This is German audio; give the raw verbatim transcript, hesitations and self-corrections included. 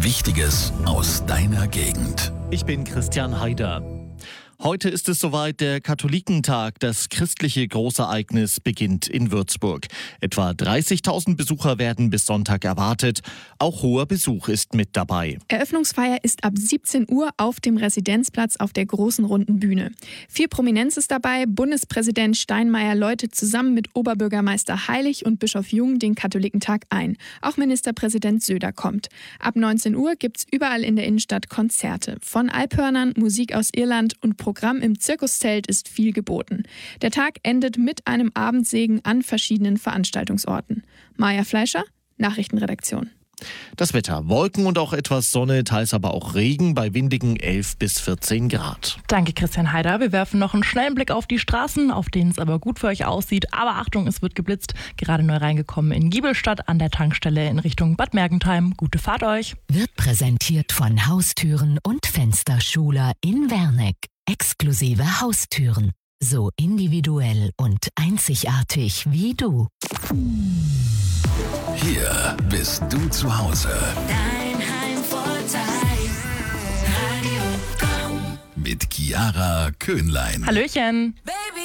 Wichtiges aus deiner Gegend. Ich bin Christian Haider. Heute ist es soweit, der Katholikentag. Das christliche Großereignis beginnt in Würzburg. Etwa dreißigtausend Besucher werden bis Sonntag erwartet. Auch hoher Besuch ist mit dabei. Eröffnungsfeier ist ab siebzehn Uhr auf dem Residenzplatz auf der großen runden Bühne. Viel Prominenz ist dabei. Bundespräsident Steinmeier läutet zusammen mit Oberbürgermeister Heilig und Bischof Jung den Katholikentag ein. Auch Ministerpräsident Söder kommt. Ab neunzehn Uhr gibt's überall in der Innenstadt Konzerte. Von Alphörnern, Musik aus Irland und Programm im Zirkuszelt ist viel geboten. Der Tag endet mit einem Abendsegen an verschiedenen Veranstaltungsorten. Maja Fleischer, Nachrichtenredaktion. Das Wetter: Wolken und auch etwas Sonne, teils aber auch Regen, bei windigen elf bis vierzehn Grad. Danke, Christian Haider. Wir werfen noch einen schnellen Blick auf die Straßen, auf denen es aber gut für euch aussieht. Aber Achtung, es wird geblitzt. Gerade neu reingekommen in Giebelstadt an der Tankstelle in Richtung Bad Mergentheim. Gute Fahrt euch. Wird präsentiert von Haustüren und Fensterschuler in Werneck. Exklusive Haustüren. So individuell und einzigartig wie du. Hier bist du zu Hause. Dein Heimvorteil. Radio Komm. Mit Chiara Köhnlein. Hallöchen.